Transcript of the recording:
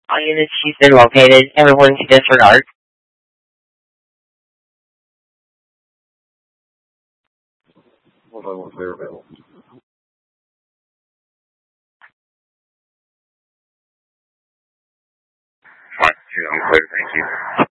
All units, she's been located. Everyone to disregard. Hold on, they're available. Fine, I'm clear, thank you.